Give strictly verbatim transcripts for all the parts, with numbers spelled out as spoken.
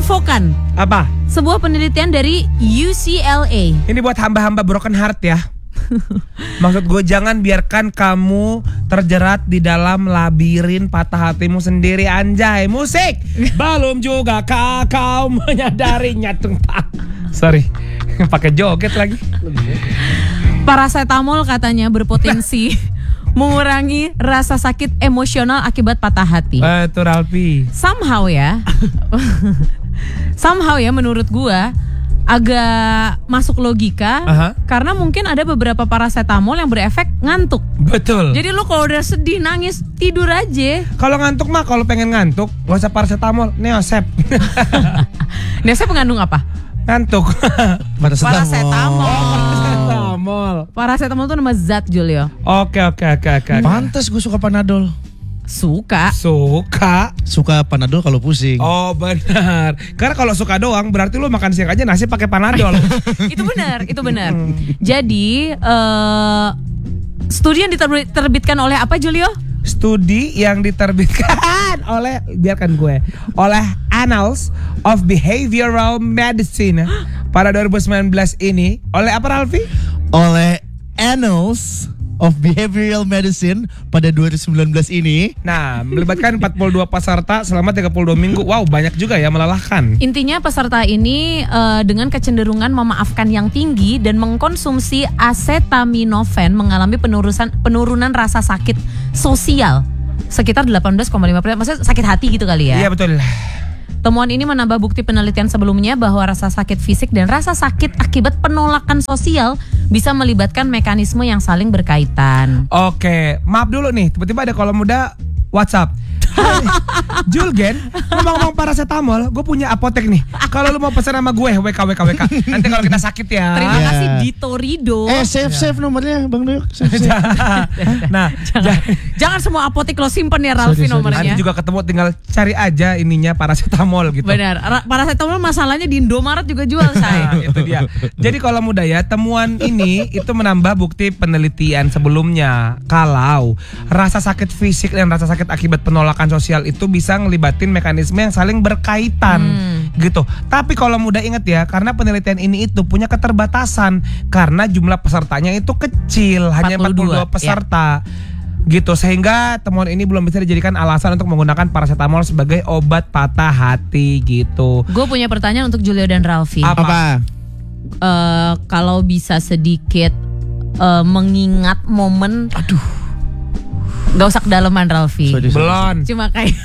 infokan. Apa? Sebuah penelitian dari U C L A. Ini buat hamba-hamba broken heart ya. Maksud gue, jangan biarkan kamu terjerat di dalam labirin patah hatimu sendiri, anjay. Musik belum juga kau menyadarinya. Sorry, pakai joget lagi. Paracetamol katanya berpotensi mengurangi rasa sakit emosional akibat patah hati. Betul, Alfi. Somehow ya, somehow ya menurut gua agak masuk logika. Aha. Karena mungkin ada beberapa paracetamol yang berefek ngantuk. Betul. Jadi lu kalau udah sedih nangis tidur aja. Kalau ngantuk mah, kalau pengen ngantuk gak usah paracetamol, Neosep. Neosep mengandung apa? Ngantuk. Paracetamol. Paracetamol. Paracetamol itu nama zat, Julio. Oke oke oke oke. Pantes gue suka Panadol. Suka. Suka. Suka Panadol kalau pusing. Oh benar. Karena kalau suka doang berarti lu makan siang aja nasi pakai Panadol. Itu benar, itu benar. Jadi uh, studi yang diterbitkan oleh apa, Julio? Studi yang diterbitkan oleh, biarkan gue, oleh Annals of Behavioral Medicine pada dua ribu sembilan belas ini. Oleh apa, Ralfi? Oleh Annals of Behavioral Medicine pada dua ribu sembilan belas ini. Nah, melibatkan empat puluh dua peserta selama tiga puluh dua minggu. Wow, banyak juga ya, melelahkan. Intinya peserta ini uh, dengan kecenderungan memaafkan yang tinggi dan mengkonsumsi acetaminophen mengalami penurunan penurunan rasa sakit sosial sekitar delapan belas koma lima persen. Maksudnya sakit hati gitu kali ya? Iya, betul. Temuan ini menambah bukti penelitian sebelumnya bahwa rasa sakit fisik dan rasa sakit akibat penolakan sosial bisa melibatkan mekanisme yang saling berkaitan. Oke, maaf dulu nih, tiba-tiba ada kolom muda WhatsApp. Julgen, ngomong-ngomong paracetamol, gue punya apotek nih. Kalau lu mau pesan sama gue, W K W K W K. Nanti kalau kita sakit ya. Terima Ya. kasih Dito Rido. Eh save save nomornya Bang Doyok. Save, save. Nah, Jangan, jangan semua apotek lo simpen ya, Ralfi, Sorry, sorry. nomornya. nanti juga ketemu, tinggal cari aja ininya paracetamol gitu. Benar. Ra- Paracetamol masalahnya di Indomaret juga jual, Nah, say. itu dia. Jadi kalau muda ya, temuan ini itu menambah bukti penelitian sebelumnya kalau rasa sakit fisik dan rasa sakit akibat penolakan sosial itu bisa ngelibatin mekanisme yang saling berkaitan Hmm. gitu. Tapi kalau muda ingat ya, karena penelitian ini itu punya keterbatasan karena jumlah pesertanya itu kecil, hanya empat puluh dua empat puluh dua, peserta. Gitu, sehingga temuan ini belum bisa dijadikan alasan untuk menggunakan paracetamol sebagai obat patah hati gitu. Gue punya pertanyaan untuk Julio dan Ralfi. Apa? Apa? Eh, kalau bisa sedikit eh, mengingat momen, Aduh. gak usah kedalaman, Ralfi. Sorry, sorry. Belum. Cuma kayak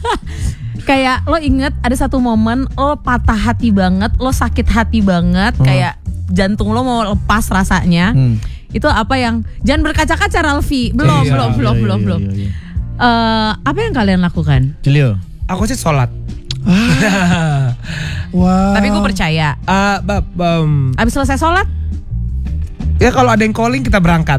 kayak lo inget ada satu momen lo patah hati banget, lo sakit hati banget, Hmm. kayak jantung lo mau lepas rasanya. Hmm. Itu apa yang jangan berkaca-kaca, Ralfi. Belum, Iya, belum, belum, Iya, belum, iya, belum. iya, iya. Eh, apa yang kalian lakukan? Julio. Aku sih sholat. Wow. Tapi gue percaya. Ah, bab, um, Abis selesai sholat, ya kalau ada yang calling kita berangkat.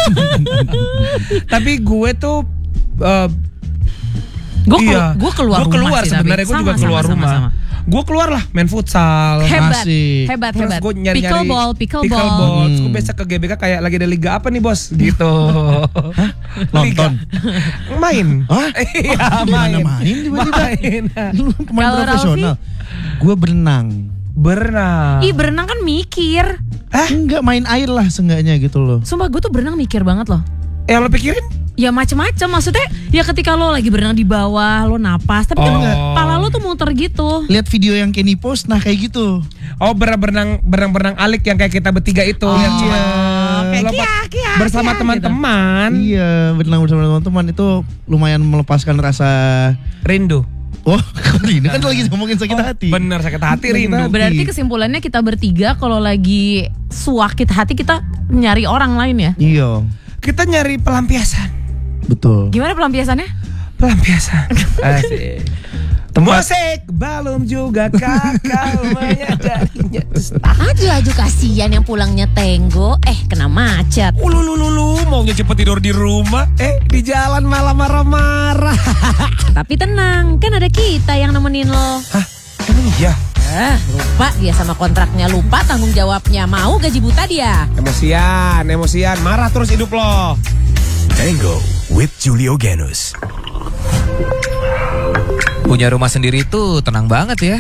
Tapi gue tuh uh, gue iya, gue keluar gue rumah keluar sih, sebenarnya tapi. gue juga Sama, keluar sama, rumah. sama, sama. Gue keluar lah main futsal. Hebat, Asik. hebat, Terus hebat. gue nyari-nyari Pickleball, pickleball. pickleball. Terus gue Hmm. besok ke G B K kayak lagi ada liga apa nih bos gitu. Nonton. Main. Hah? Iya, Gimana main tiba-tiba? Main. Lu pemain Kalau profesional. Gue berenang. Berenang. Ih, berenang kan mikir. Enggak, main air lah seenggaknya gitu loh. Sumpah gue tuh berenang mikir banget loh. Yang lo pikirin? Ya macem-macem, maksudnya ya ketika lo lagi berenang di bawah, lo napas, tapi kan Oh. kepala lo tuh muter gitu. Lihat video yang Kenny post, nah kayak gitu. Oh, berenang berenang berenang alik yang kayak kita bertiga itu yang Iya. cuma kayak lompat kia, kia, bersama kia, teman-teman. Iya, berenang bersama teman-teman itu lumayan melepaskan rasa. Rindu. Oh, kok ini kan lagi ngomongin sakit hati. Bener, sakit hati, Sakit rindu. hati. Berarti kesimpulannya kita bertiga kalau lagi sakit hati kita nyari orang lain ya. Iya, Kita nyari pelampiasan. betul. Gimana pelampiasannya? Pelampiasan. Asik. Musik belum juga kakak menyadarinya. Aduh, kasihan yang pulangnya tenggo, eh kena macet. Ululululu, maunya cepet tidur di rumah, eh di jalan malah marah-marah. Tapi tenang, kan ada kita yang nemenin lo. Hah? Emang iya? Eh, lupa dia sama kontraknya, lupa tanggung jawabnya. Mau gaji buta dia. Emosian, emosian, marah terus hidup lo. Tango with Julio Genus. Punya rumah sendiri tuh tenang banget ya. Tapi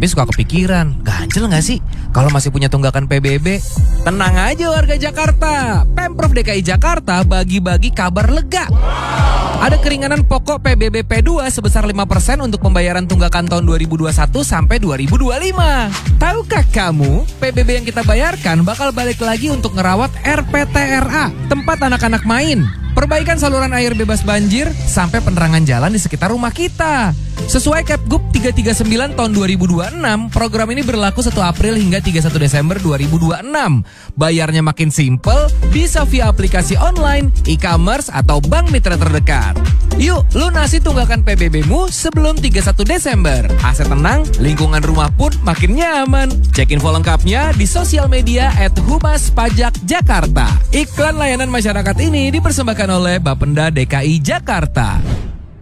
Tapi suka kepikiran, ganjel gak sih kalau masih punya tunggakan P B B? Tenang aja warga Jakarta, Pemprov D K I Jakarta bagi-bagi kabar lega. Ada keringanan pokok P B B P dua sebesar lima persen untuk pembayaran tunggakan tahun dua ribu dua puluh satu sampai dua ribu dua puluh lima. Tahukah kamu, P B B yang kita bayarkan bakal balik lagi untuk ngerawat R P T R A, tempat anak-anak main, perbaikan saluran air bebas banjir, sampai penerangan jalan di sekitar rumah kita. Sesuai Kepgub tiga tiga sembilan tahun dua ribu dua puluh enam, program ini berlaku satu April hingga tiga puluh satu Desember dua ribu dua puluh enam. Bayarnya makin simple, bisa via aplikasi online, e-commerce, atau bank mitra terdekat. Yuk, lunasi tunggakan P B B-mu sebelum tiga puluh satu Desember. Aset tenang, lingkungan rumah pun makin nyaman. Cek info lengkapnya di sosial media at Humas Pajak Jakarta. Iklan layanan masyarakat ini dipersembahkan oleh Bapenda D K I Jakarta.